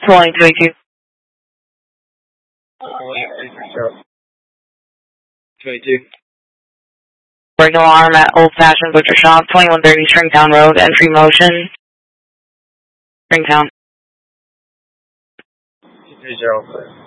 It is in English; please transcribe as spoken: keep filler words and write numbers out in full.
Calling twenty-two. twenty-two. Break alarm at Old Fashioned Butcher Shop, twenty-one thirty Stringtown Road, entry motion. Stringtown. two three zero five.